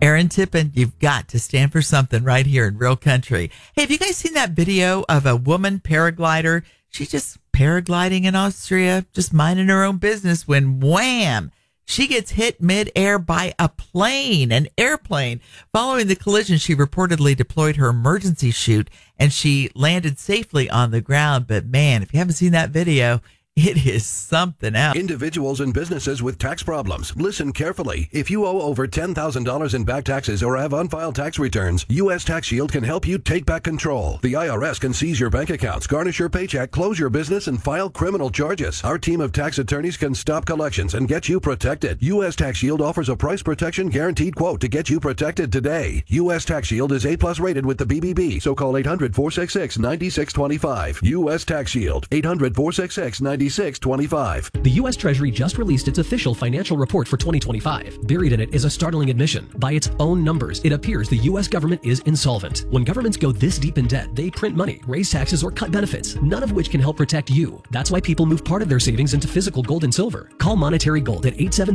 Aaron Tippin, you've got to stand for something right here in real country. Hey, have you guys seen that video of a woman paraglider? She's just paragliding in Austria, just minding her own business when wham, she gets hit midair by a plane, an airplane. Following the collision, she reportedly deployed her emergency chute and she landed safely on the ground. But man, if you haven't seen that video, it is something else. Individuals and businesses with tax problems. Listen carefully. If you owe over $10,000 in back taxes or have unfiled tax returns, U.S. Tax Shield can help you take back control. The IRS can seize your bank accounts, garnish your paycheck, close your business, and file criminal charges. Our team of tax attorneys can stop collections and get you protected. U.S. Tax Shield offers a price protection guaranteed quote to get you protected today. U.S. Tax Shield is A+ rated with the BBB, so call 800-466-9625. U.S. Tax Shield, 800-466-9625. The U.S. Treasury just released its official financial report for 2025. Buried in it is a startling admission. By its own numbers, it appears the U.S. government is insolvent. When governments go this deep in debt, they print money, raise taxes, or cut benefits, none of which can help protect you. That's why people move part of their savings into physical gold and silver. Call Monetary Gold at 877